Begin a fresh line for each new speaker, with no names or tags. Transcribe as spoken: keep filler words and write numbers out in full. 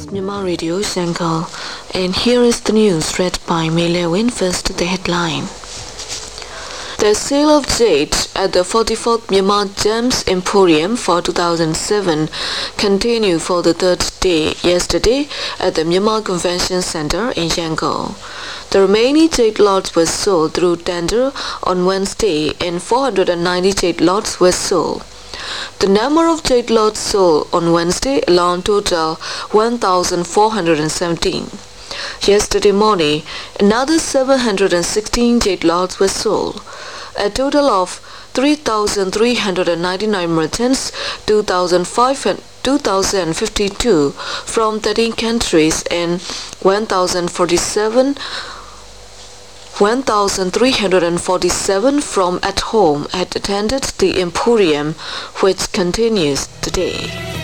Myanmar Radio Shanghai, and here is the news read by Mele Win. First, the headline. The sale of jade at the forty-fourth Myanmar Gems Emporium for two thousand seven continued for the third day yesterday at the Myanmar Convention Center in Yangon. The remaining jade lots were sold through tender on Wednesday, and four hundred ninety jade lots were sold. The number of jade lots sold on Wednesday alone total one thousand four hundred seventeen. Yesterday morning, another seven hundred sixteen jade lots were sold. A total of three thousand three hundred ninety-nine merchants, two thousand fifty-two from thirteen countries, and one thousand forty-seven one thousand three hundred forty-seven from at home had attended the Emporium, which continues today.